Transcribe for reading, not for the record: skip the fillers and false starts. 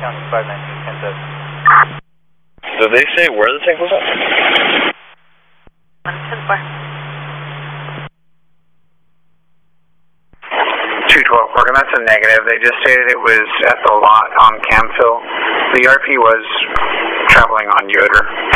County 592 Did they say where the tank was at? 110-4. 212 Corcoran, that's a negative. They just stated it was at the lot on Camphil. The ERP was traveling on Yoder.